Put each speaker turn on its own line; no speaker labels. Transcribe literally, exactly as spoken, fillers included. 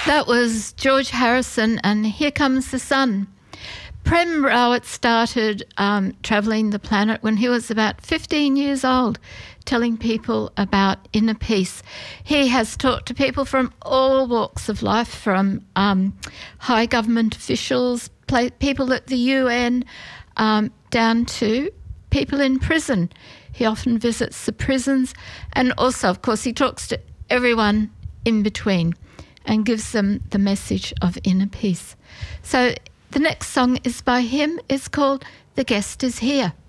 That was George Harrison and Here Comes the Sun. Prem Rawat started um, travelling the planet when he was about fifteen years old, telling people about inner peace. He has talked to people from all walks of life, from um, high government officials, play, people at the U N, um, down to people in prison. He often visits the prisons, and also, of course, he talks to everyone in between and gives them the message of inner peace. So the next song is by him. It's called The Guest Is Here.